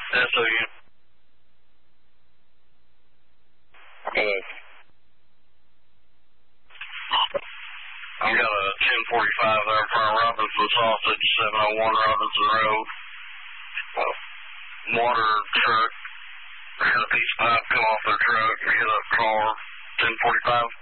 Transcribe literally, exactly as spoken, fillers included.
S O U. Hello. I've got a ten forty-five there in front of Robinson Sausage, seven oh one Robinson Road. Uh, water truck. I had a piece of pipe come off their truck and hit a car, ten forty-five.